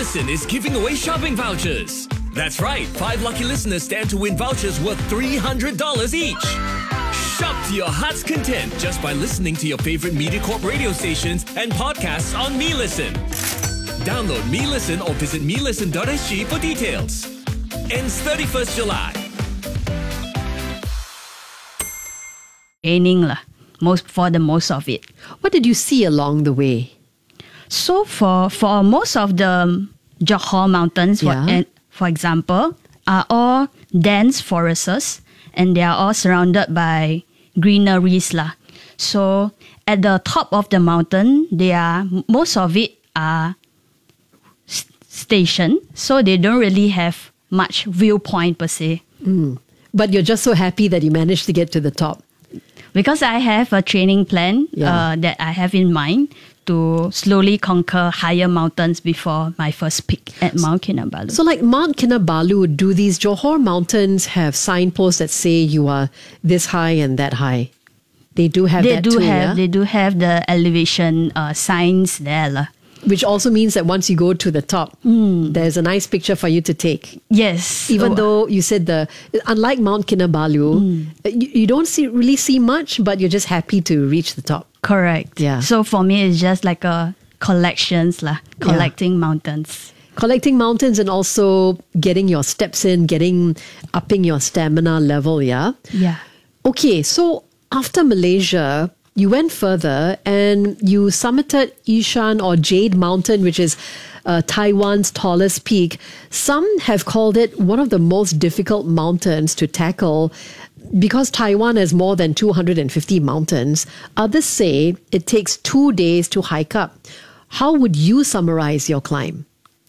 Listen is giving away shopping vouchers. That's right, 5 lucky listeners stand to win vouchers worth $300 each. Shop to your heart's content just by listening to your favorite MediaCorp radio stations and podcasts on MeListen. Download MeListen or visit melisten.sg for details. Ends 31st July. Raining for the most of it. What did you see along the way? So for most of the Johor mountains, for example, are all dense forests and they are all surrounded by greeneries . So at the top of the mountain, most of it are station, so they don't really have much viewpoint per se. But you're just so happy that you managed to get to the top. Because I have a training plan that I have in mind to slowly conquer higher mountains before my first peak at Mount Kinabalu. So like Mount Kinabalu, do these Johor mountains have signposts that say you are this high and that high? They do have that too, They do have the elevation signs there. Which also means that once you go to the top, there's a nice picture for you to take. Yes. Even though you said unlike Mount Kinabalu, you don't really see much, but you're just happy to reach the top. Correct. Yeah. So for me, it's just like a collecting mountains. Collecting mountains and also getting your steps in, upping your stamina level, yeah? Yeah. Okay, so after Malaysia, you went further and you summited Yishan or Jade Mountain, which is Taiwan's tallest peak. Some have called it one of the most difficult mountains to tackle because Taiwan has more than 250 mountains. Others say it takes 2 days to hike up. How would you summarize your climb?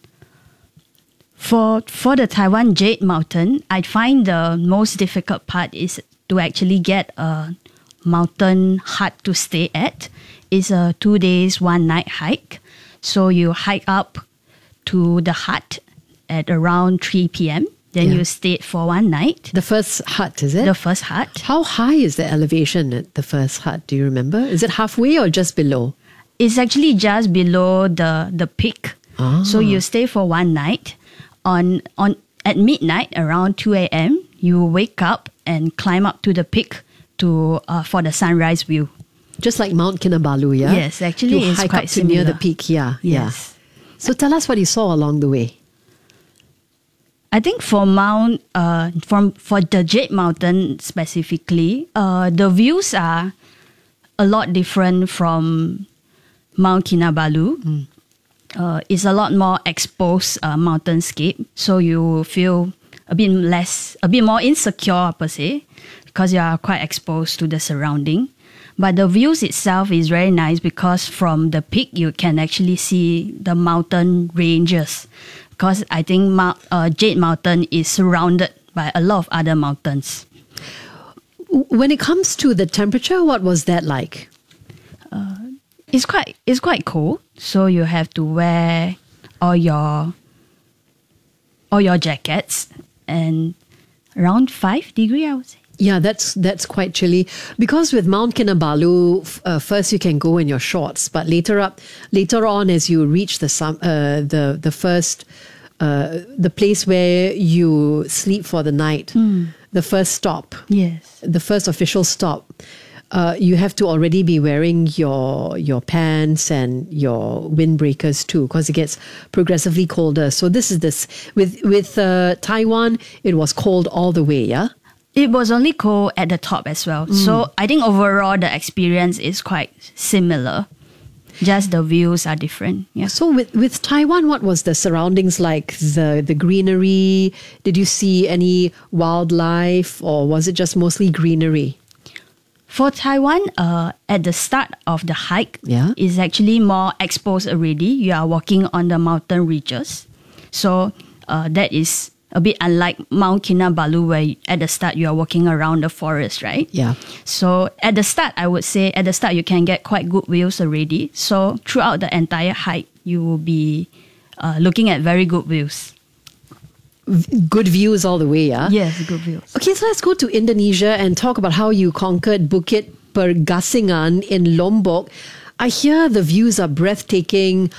For the Taiwan Jade Mountain, I find the most difficult part is to actually get a mountain hut to stay at. It's a 2 days, 1 night hike. So you hike up to the hut at around 3 p.m. Then you stay for 1 night. The first hut, is it? The first hut. How high is the elevation at the first hut? Do you remember? Is it halfway or just below? It's actually just below the peak. So you stay for 1 night. At midnight, around 2 a.m., you wake up and climb up to the peak for the sunrise view. Just like Mount Kinabalu, yeah? Yes, actually it's hike quite up to similar. near the peak, yeah. Yes. So tell us what you saw along the way. I think for the Jade Mountain specifically, the views are a lot different from Mount Kinabalu. It's a lot more exposed mountainscape, so you feel a bit more insecure per se, because you are quite exposed to the surrounding. But the views itself is very nice because from the peak you can actually see the mountain ranges. Because I think Jade Mountain is surrounded by a lot of other mountains. When it comes to the temperature, what was that like? It's quite cold, so you have to wear all your jackets, and around 5 degrees, I would say. Yeah, that's quite chilly. Because with Mount Kinabalu, first you can go in your shorts, but later on, as you reach the place where you sleep for the night, the first stop, the first official stop, you have to already be wearing your pants and your windbreakers too, because it gets progressively colder. So with Taiwan, it was cold all the way, yeah? It was only cold at the top as well. So I think overall the experience is quite similar. Just the views are different. Yeah. So with Taiwan, what was the surroundings like? The greenery? Did you see any wildlife, or was it just mostly greenery? For Taiwan, at the start of the hike, is actually more exposed already. You are walking on the mountain ridges. So that is a bit unlike Mount Kinabalu, where at the start you are walking around the forest, right? Yeah. So at the start, I would say you can get quite good views already. So throughout the entire hike, you will be looking at very good views. Good views all the way, yeah? Yes, good views. Okay, so let's go to Indonesia and talk about how you conquered Bukit Pergasingan in Lombok. I hear the views are breathtaking.